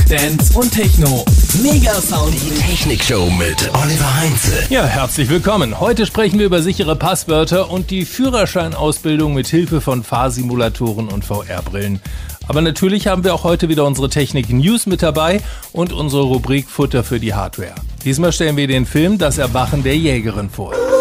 Dance und Techno. Megasound. Die Technikshow mit Oliver Heinze. Ja, herzlich willkommen. Heute sprechen wir über sichere Passwörter und die Führerscheinausbildung mit Hilfe von Fahrsimulatoren und VR-Brillen. Aber natürlich haben wir auch heute wieder unsere Technik-News mit dabei und unsere Rubrik Futter für die Hardware. Diesmal stellen wir den Film Das Erwachen der Jägerin vor.